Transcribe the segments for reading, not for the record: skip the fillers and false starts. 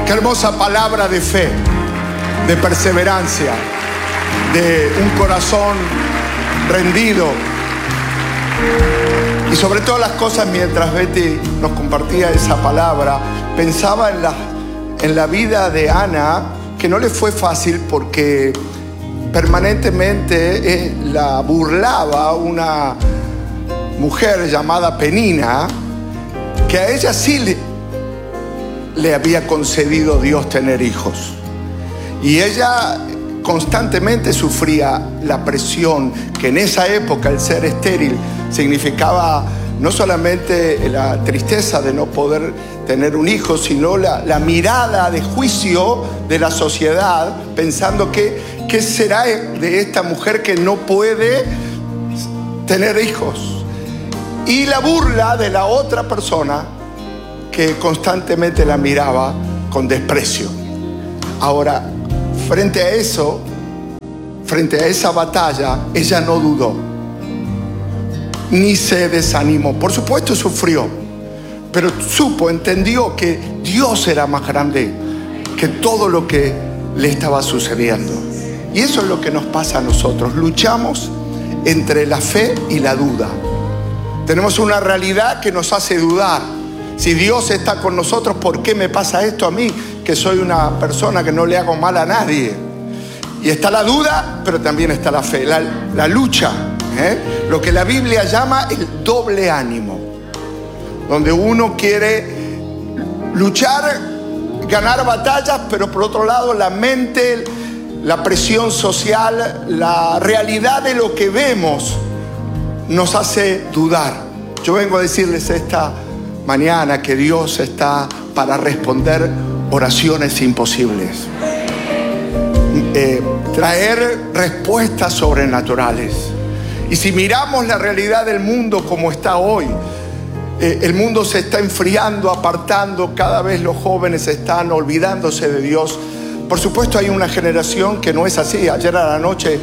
Qué hermosa palabra de fe, de perseverancia, de un corazón rendido. Y sobre todas las cosas, mientras Betty nos compartía esa palabra, pensaba en la vida de Ana, que no le fue fácil porque permanentemente la burlaba una mujer llamada Penina, que a ella sí le había concedido Dios tener hijos. Y ella constantemente sufría la presión, que en esa época el ser estéril significaba no solamente la tristeza de no poder tener un hijo, sino la mirada de juicio de la sociedad, pensando ¿qué será de esta mujer que no puede tener hijos? Y la burla de la otra persona que constantemente la miraba con desprecio. Ahora, frente a eso, frente a esa batalla, ella no dudó, ni se desanimó. Por supuesto sufrió, pero entendió que Dios era más grande que todo lo que le estaba sucediendo. Y eso es lo que nos pasa a nosotros. Luchamos entre la fe y la duda. Tenemos una realidad que nos hace dudar. Si Dios está con nosotros, ¿por qué me pasa esto a mí, que soy una persona que no le hago mal a nadie? Y está la duda, pero también está la fe, la lucha, lo que la Biblia llama el doble ánimo, donde uno quiere luchar, ganar batallas, pero por otro lado la mente, la presión social, la realidad de lo que vemos nos hace dudar. Yo vengo a decirles esta mañana que Dios está para responder oraciones imposibles, traer respuestas sobrenaturales. Y si miramos la realidad del mundo como está hoy, el mundo se está enfriando, apartando, cada vez los jóvenes están olvidándose de Dios. Por supuesto hay una generación que no es así. Ayer a la noche,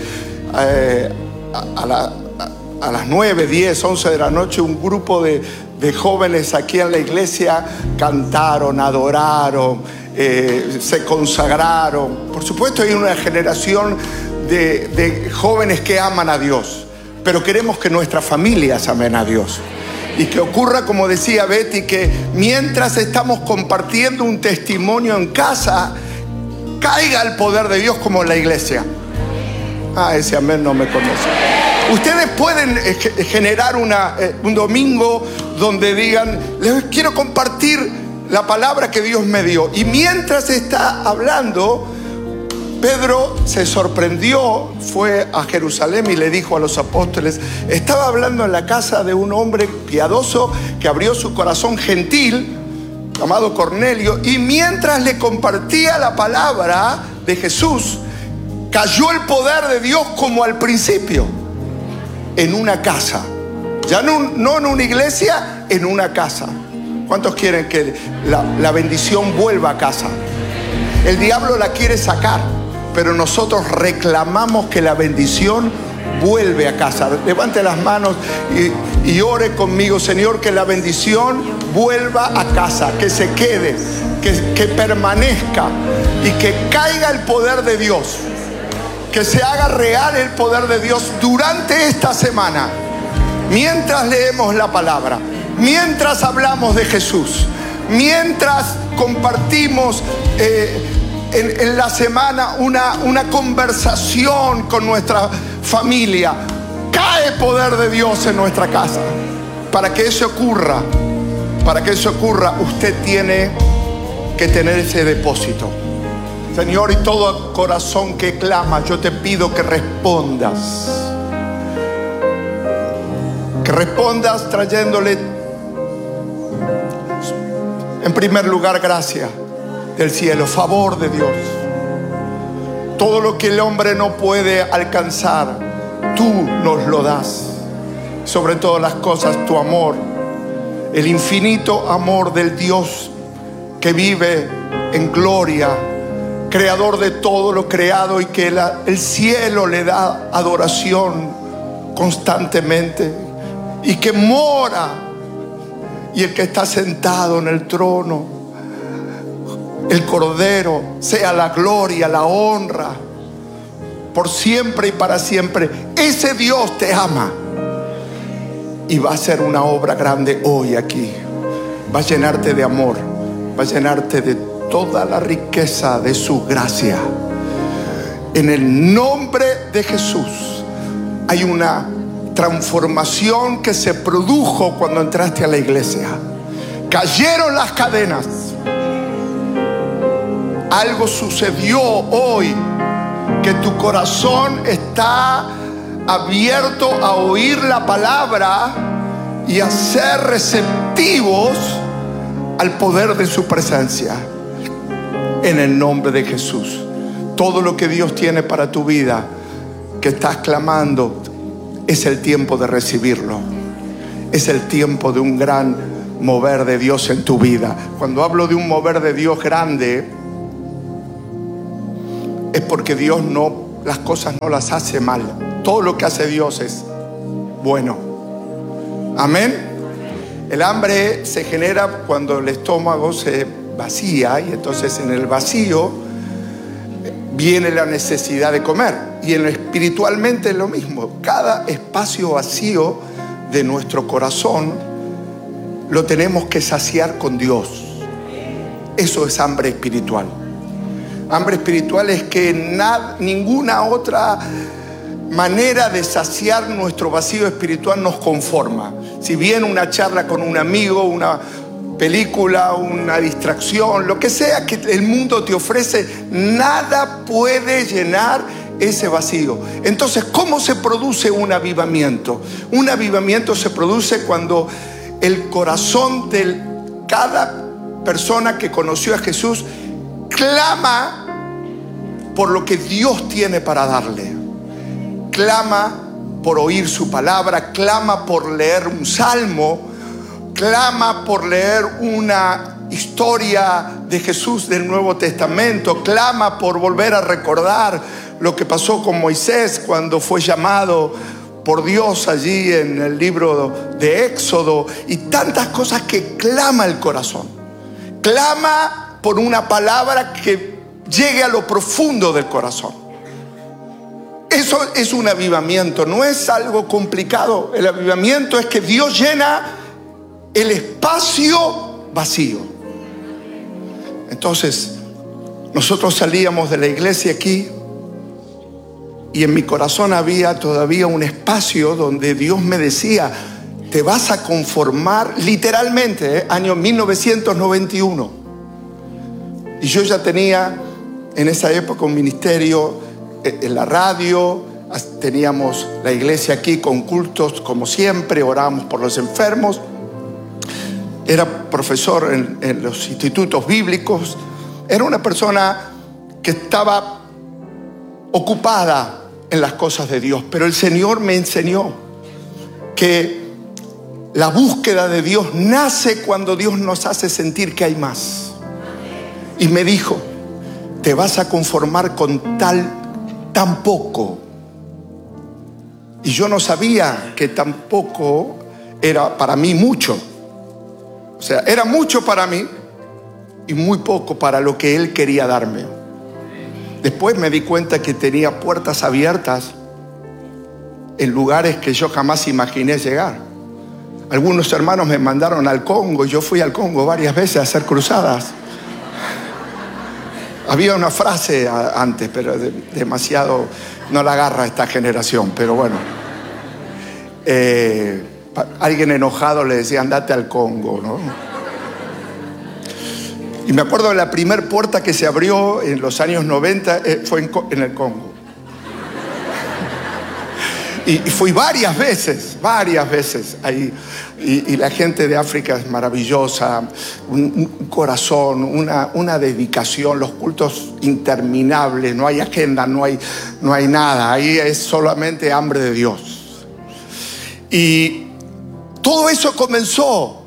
a las 9, 10, 11 de la noche, un grupo de jóvenes aquí en la iglesia cantaron, adoraron, se consagraron. Por supuesto hay una generación de jóvenes que aman a Dios, pero queremos que nuestras familias amen a Dios. Y que ocurra, como decía Betty, que mientras estamos compartiendo un testimonio en casa, caiga el poder de Dios como en la iglesia. Ese amén no me conoce. Ustedes pueden generar un domingo donde digan, les quiero compartir la palabra que Dios me dio. Y mientras está hablando, Pedro se sorprendió, fue a Jerusalén y le dijo a los apóstoles, estaba hablando en la casa de un hombre piadoso que abrió su corazón gentil, llamado Cornelio, y mientras le compartía la palabra de Jesús, cayó el poder de Dios como al principio, en una casa. Ya no en una iglesia, en una casa. ¿Cuántos quieren que la bendición vuelva a casa? El diablo la quiere sacar, pero nosotros reclamamos que la bendición vuelve a casa. Levante las manos y ore conmigo. Señor, que la bendición vuelva a casa, que se quede, que permanezca y que caiga el poder de Dios. Que se haga real el poder de Dios durante esta semana, mientras leemos la palabra, mientras hablamos de Jesús, mientras compartimos en la semana una conversación con nuestra familia. Cae poder de Dios en nuestra casa. Para que eso ocurra, usted tiene que tener ese depósito. Señor, y todo corazón que clama, yo te pido que respondas. Que respondas trayéndole, en primer lugar, gracia del cielo, favor de Dios. Todo lo que el hombre no puede alcanzar, tú nos lo das. Sobre todas las cosas, tu amor, el infinito amor del Dios que vive en gloria, creador de todo lo creado, y que el cielo le da adoración constantemente, y que mora, y el que está sentado en el trono el Cordero, sea la gloria, la honra, por siempre y para siempre. Ese Dios te ama y va a hacer una obra grande hoy aquí. Va a llenarte de amor, va a llenarte de toda la riqueza de su gracia. En el nombre de Jesús hay una transformación que se produjo cuando entraste a la iglesia. Cayeron las cadenas. Algo sucedió hoy, que tu corazón está abierto a oír la palabra y a ser receptivos al poder de su presencia. En el nombre de Jesús, todo lo que Dios tiene para tu vida, que estás clamando, es el tiempo de recibirlo. Es el tiempo de un gran mover de Dios en tu vida. Cuando hablo de un mover de Dios grande, es porque Dios las cosas no las hace mal. Todo lo que hace Dios es bueno. Amén. El hambre se genera cuando el estómago se vacía, y entonces en el vacío viene la necesidad de comer. Y espiritualmente es lo mismo. Cada espacio vacío de nuestro corazón lo tenemos que saciar con Dios. Eso es hambre espiritual. Hambre espiritual es que ninguna otra manera de saciar nuestro vacío espiritual nos conforma. Si bien una charla con un amigo, una película, una distracción, lo que sea que el mundo te ofrece, nada puede llenar ese vacío. Entonces, ¿cómo se produce un avivamiento? Un avivamiento se produce cuando el corazón de cada persona que conoció a Jesús clama por lo que Dios tiene para darle. Clama por oír su palabra, clama por leer un salmo, clama por leer una historia de Jesús del Nuevo Testamento, clama por volver a recordar lo que pasó con Moisés cuando fue llamado por Dios allí en el libro de Éxodo, y tantas cosas que clama el corazón. Clama por una palabra que llegue a lo profundo del corazón. Eso es un avivamiento, no es algo complicado. El avivamiento es que Dios llena el espacio vacío. Entonces, nosotros salíamos de la iglesia aquí y en mi corazón había todavía un espacio donde Dios me decía: te vas a conformar, literalmente, año 1991. Y yo ya tenía en esa época un ministerio en la radio, teníamos la iglesia aquí con cultos como siempre, orábamos por los enfermos. Era profesor en los institutos bíblicos. Era una persona que estaba ocupada en las cosas de Dios. Pero el Señor me enseñó que la búsqueda de Dios nace cuando Dios nos hace sentir que hay más. Y me dijo: te vas a conformar con tan poco. Y yo no sabía que tan poco era para mí mucho. O sea, era mucho para mí y muy poco para lo que Él quería darme. Después me di cuenta que tenía puertas abiertas en lugares que yo jamás imaginé llegar. Algunos hermanos me mandaron al Congo. Yo fui al Congo varias veces a hacer cruzadas. Había una frase antes, pero demasiado no la agarra esta generación, pero bueno. Alguien enojado le decía: andate al Congo, ¿no? Y me acuerdo de la primera puerta que se abrió en los años 90, fue en el Congo. Y fui varias veces ahí. Y la gente de África es maravillosa, un corazón, una dedicación, los cultos interminables, no hay agenda, no hay nada. Ahí es solamente hambre de Dios. Y todo eso comenzó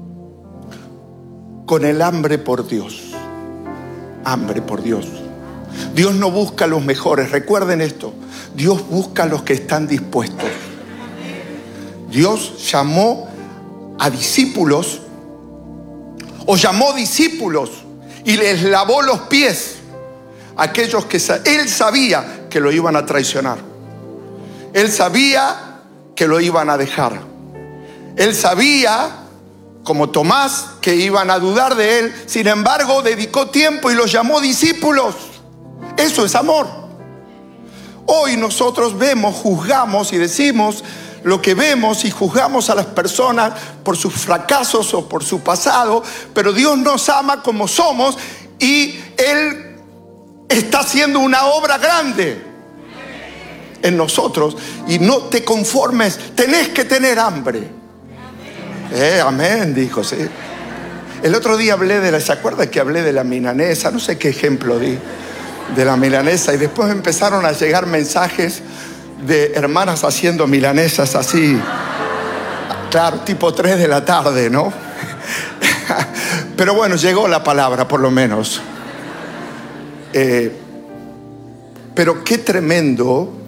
con el hambre por Dios. Hambre por Dios. Dios no busca a los mejores, recuerden esto. Dios busca a los que están dispuestos. Dios llamó a discípulos, o llamó discípulos, y les lavó los pies a aquellos que él sabía que lo iban a traicionar. Él sabía que lo iban a dejar. Él sabía, como Tomás, que iban a dudar de él. Sin embargo, dedicó tiempo y los llamó discípulos. Eso es amor. Hoy nosotros vemos, juzgamos y decimos lo que vemos y juzgamos a las personas por sus fracasos o por su pasado, pero Dios nos ama como somos y Él está haciendo una obra grande en nosotros. Y no te conformes, tenés que tener hambre. Amén, dijo, sí. El otro día hablé ¿se acuerda que hablé de la milanesa? No sé qué ejemplo di de la milanesa, y después empezaron a llegar mensajes de hermanas haciendo milanesas así, claro, tipo 3 de la tarde, ¿no? Pero bueno, llegó la palabra por lo menos. Pero qué tremendo